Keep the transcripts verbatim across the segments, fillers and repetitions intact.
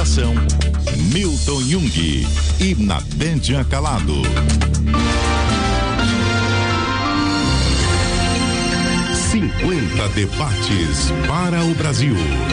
Apresentação: Milton Jung e Nadédia Calado. cinquenta debates para o Brasil.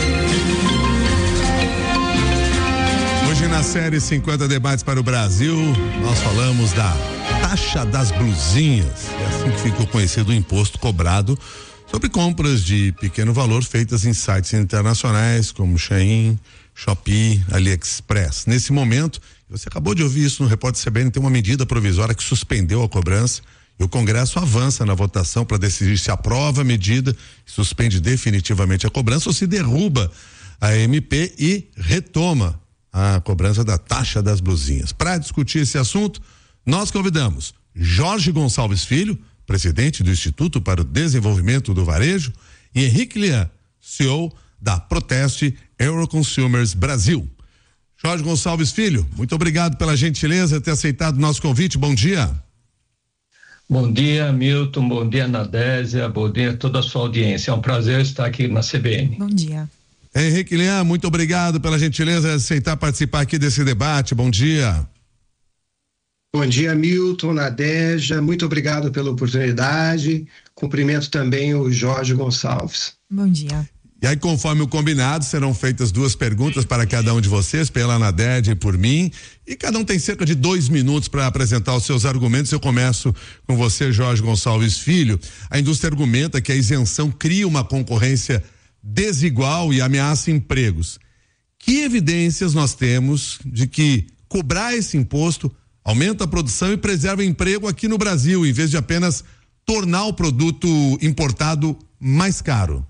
Hoje na série cinquenta debates para o Brasil, nós falamos da taxa das blusinhas. É assim que ficou conhecido o imposto cobrado sobre compras de pequeno valor feitas em sites internacionais como Shein, Shopee, AliExpress. Nesse momento, você acabou de ouvir isso no Repórter C B N, tem uma medida provisória que suspendeu a cobrança e o Congresso avança na votação para decidir se aprova a medida, suspende definitivamente a cobrança ou se derruba a M P e retoma a cobrança da taxa das blusinhas. Para discutir esse assunto, nós convidamos Jorge Gonçalves Filho, presidente do Instituto para o Desenvolvimento do Varejo, e Henrique Lian, C E O da Proteste Euroconsumers Brasil. Jorge Gonçalves Filho, muito obrigado pela gentileza de ter aceitado o nosso convite. Bom dia. Bom dia, Milton. Bom dia, Nadésia. Bom dia a toda a sua audiência. É um prazer estar aqui na C B N. Bom dia. Henrique Lian, muito obrigado pela gentileza de aceitar participar aqui desse debate. Bom dia. Bom dia, Milton, Nadégia. Muito obrigado pela oportunidade. Cumprimento também o Jorge Gonçalves. Bom dia. E aí, conforme o combinado, serão feitas duas perguntas para cada um de vocês, pela Nadégia e por mim, e cada um tem cerca de dois minutos para apresentar os seus argumentos. Eu começo com você, Jorge Gonçalves Filho. A indústria argumenta que a isenção cria uma concorrência desigual e ameaça empregos. Que evidências nós temos de que cobrar esse imposto aumenta a produção e preserva o emprego aqui no Brasil, em vez de apenas tornar o produto importado mais caro?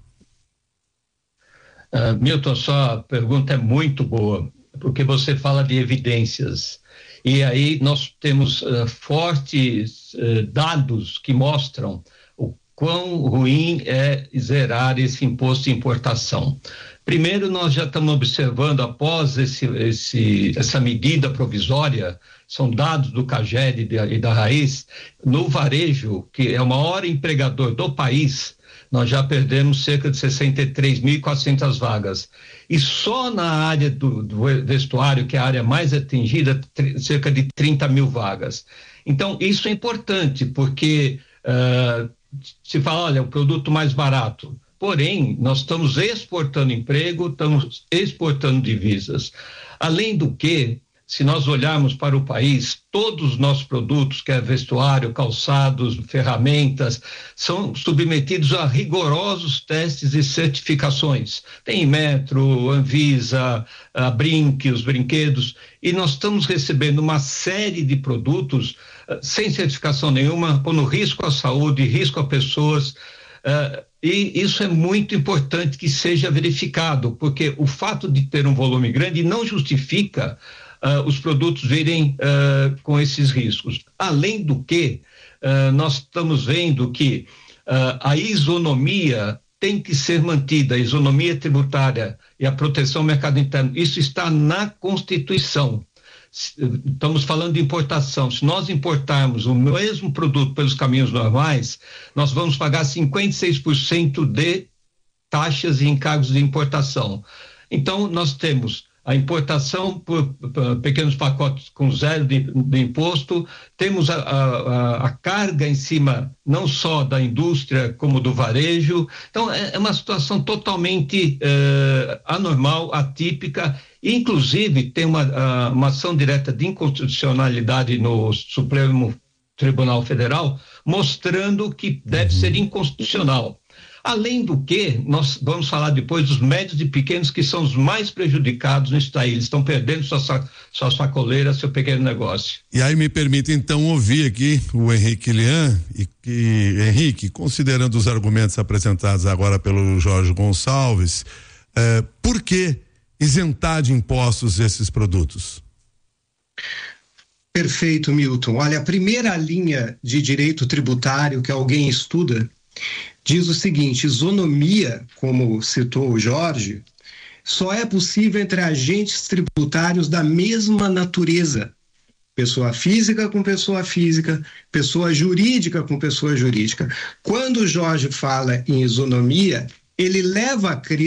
Uh, Milton, sua pergunta é muito boa, porque você fala de evidências. E aí nós temos uh, fortes uh, dados que mostram o quão ruim é zerar esse imposto de importação. Primeiro, nós já estamos observando, após esse, esse, essa medida provisória, são dados do CAGED e da Raiz, no varejo, que é o maior empregador do país, nós já perdemos cerca de sessenta e três mil e quatrocentas vagas. E só na área do, do vestuário, que é a área mais atingida, tr- cerca de trinta mil vagas. Então, isso é importante, porque uh, se fala, olha, é o produto mais barato. Porém, nós estamos exportando emprego, estamos exportando divisas. Além do que, se nós olharmos para o país, todos os nossos produtos, que é vestuário, calçados, ferramentas, são submetidos a rigorosos testes e certificações. Tem Metro, Anvisa, a Brinque, os brinquedos, e nós estamos recebendo uma série de produtos uh, sem certificação nenhuma, pondo risco à saúde, risco a pessoas, uh, e isso é muito importante que seja verificado, porque o fato de ter um volume grande não justifica Uh, os produtos virem uh, com esses riscos. Além do que, uh, nós estamos vendo que uh, a isonomia tem que ser mantida, a isonomia tributária e a proteção ao mercado interno. Isso está na Constituição. Estamos falando de importação. Se nós importarmos o mesmo produto pelos caminhos normais, nós vamos pagar cinquenta e seis por cento de taxas e encargos de importação. Então, nós temos a importação por, por pequenos pacotes com zero de, de imposto, temos a, a, a carga em cima não só da indústria como do varejo. Então é, é uma situação totalmente eh, anormal, atípica, inclusive tem uma, uma ação direta de inconstitucionalidade no Supremo Tribunal Federal mostrando que deve ser inconstitucional. Além do que, nós vamos falar depois dos médios e pequenos, que são os mais prejudicados nisso daí. Eles estão perdendo sua, sua sacoleira, seu pequeno negócio. E aí me permite então ouvir aqui o Henrique Lian, e que, Henrique, considerando os argumentos apresentados agora pelo Jorge Gonçalves, eh, por que isentar de impostos esses produtos? Perfeito, Milton. Olha, a primeira linha de direito tributário que alguém estuda diz o seguinte: isonomia, como citou o Jorge, só é possível entre agentes tributários da mesma natureza. Pessoa física com pessoa física, pessoa jurídica com pessoa jurídica. Quando o Jorge fala em isonomia, ele leva a crer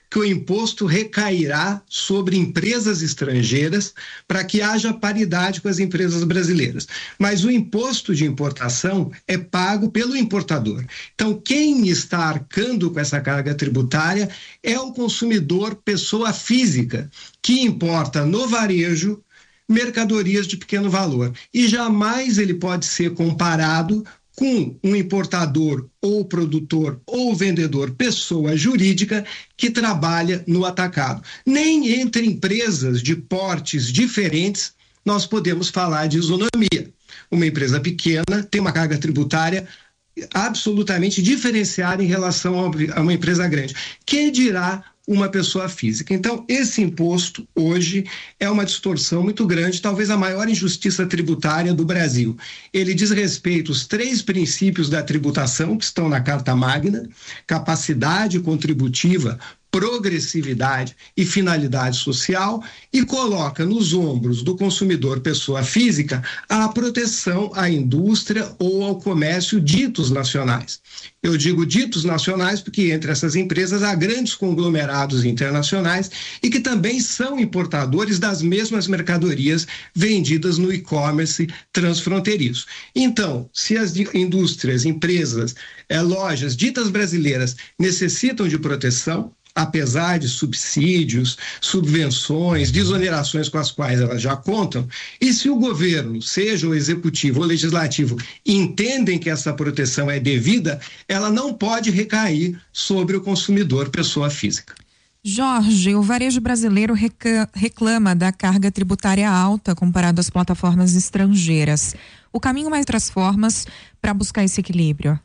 que o imposto recairá sobre empresas estrangeiras para que haja paridade com as empresas brasileiras. Mas o imposto de importação é pago pelo importador. Então, quem está arcando com essa carga tributária é o consumidor, pessoa física, que importa no varejo mercadorias de pequeno valor. E jamais ele pode ser comparado com um importador ou produtor ou vendedor, pessoa jurídica, que trabalha no atacado. Nem entre empresas de portes diferentes nós podemos falar de isonomia. Uma empresa pequena tem uma carga tributária absolutamente diferenciada em relação a uma empresa grande. Que dirá uma pessoa física? Então, esse imposto hoje é uma distorção muito grande, talvez a maior injustiça tributária do Brasil. Ele diz respeito aos três princípios da tributação que estão na Carta Magna: capacidade contributiva, progressividade e finalidade social, e coloca nos ombros do consumidor, pessoa física, a proteção à indústria ou ao comércio ditos nacionais. Eu digo ditos nacionais porque entre essas empresas há grandes conglomerados internacionais e que também são importadores das mesmas mercadorias vendidas no e-commerce transfronteiriço. Então, se as indústrias, empresas, eh, lojas ditas brasileiras necessitam de proteção, apesar de subsídios, subvenções, desonerações com as quais elas já contam, e se o governo, seja o executivo ou o legislativo, entendem que essa proteção é devida, ela não pode recair sobre o consumidor, pessoa física. Jorge, o varejo brasileiro reclama da carga tributária alta comparado às plataformas estrangeiras. O caminho mais outras formas para buscar esse equilíbrio?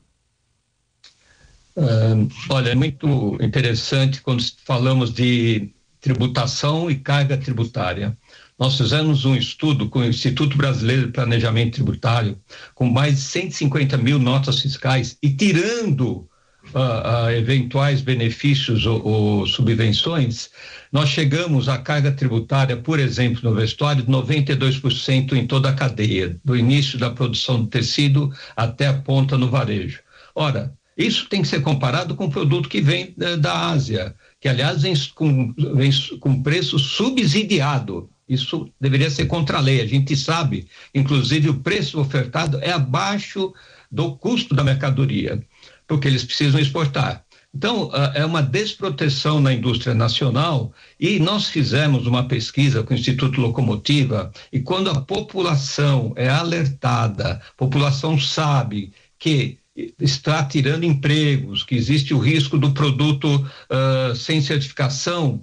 Uh, olha, é muito interessante quando falamos de tributação e carga tributária. Nós fizemos um estudo com o Instituto Brasileiro de Planejamento Tributário, com mais de cento e cinquenta mil notas fiscais, e tirando uh, uh, eventuais benefícios ou, ou subvenções, nós chegamos à carga tributária, por exemplo, no vestuário, de noventa e dois por cento em toda a cadeia, do início da produção do tecido até a ponta no varejo. Ora, isso tem que ser comparado com o produto que vem uh, da Ásia, que, aliás, vem com, vem com preço subsidiado. Isso deveria ser contra a lei. A gente sabe, inclusive, o preço ofertado é abaixo do custo da mercadoria, porque eles precisam exportar. Então, uh, é uma desproteção na indústria nacional, e nós fizemos uma pesquisa com o Instituto Locomotiva, e quando a população é alertada, a população sabe que está tirando empregos, que existe o risco do produto uh, sem certificação,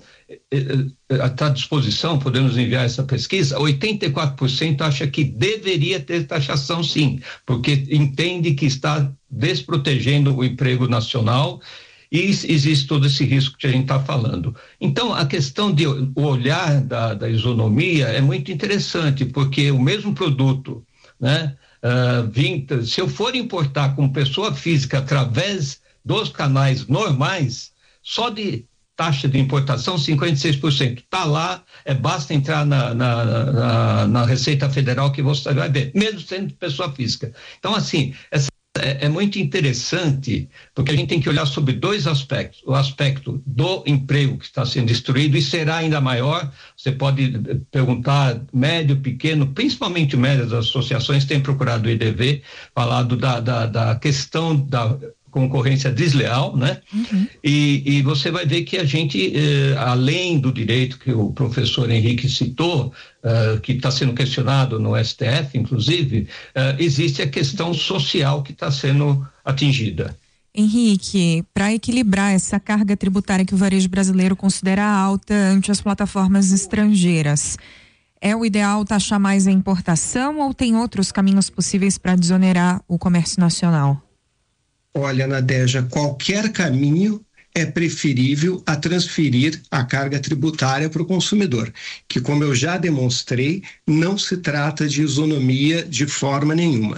está à disposição, podemos enviar essa pesquisa. Oitenta e quatro por cento acha que deveria ter taxação, sim, porque entende que está desprotegendo o emprego nacional e existe todo esse risco que a gente está falando. Então, a questão de o olhar da, da isonomia é muito interessante, porque o mesmo produto, né? Uh, vinta, se eu for importar como pessoa física através dos canais normais, só de taxa de importação cinquenta e seis por cento. Está lá, é, basta entrar na, na, na, na Receita Federal que você vai ver, mesmo sendo pessoa física. Então, assim, essa é, é muito interessante, porque a gente tem que olhar sobre dois aspectos. O aspecto do emprego que está sendo destruído, e será ainda maior. Você pode perguntar, médio, pequeno, principalmente médias associações têm procurado o I D V, falado da, da, da questão da concorrência desleal, né? Uhum. E, e você vai ver que a gente, eh, além do direito que o professor Henrique citou, uh, que está sendo questionado no S T F, inclusive, uh, existe a questão social que está sendo atingida. Henrique, para equilibrar essa carga tributária que o varejo brasileiro considera alta ante as plataformas estrangeiras, é o ideal taxar mais a importação ou tem outros caminhos possíveis para desonerar o comércio nacional? Olha, Nadeja, qualquer caminho é preferível a transferir a carga tributária para o consumidor, que, como eu já demonstrei, não se trata de isonomia de forma nenhuma.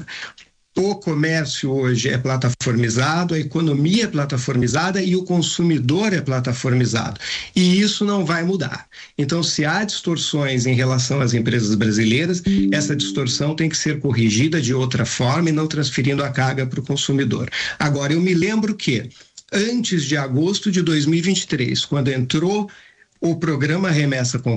O comércio hoje é plataformizado, a economia é plataformizada e o consumidor é plataformizado. E isso não vai mudar. Então, se há distorções em relação às empresas brasileiras, essa distorção tem que ser corrigida de outra forma e não transferindo a carga para o consumidor. Agora, eu me lembro que antes de agosto de dois mil e vinte e três, quando entrou o programa Remessa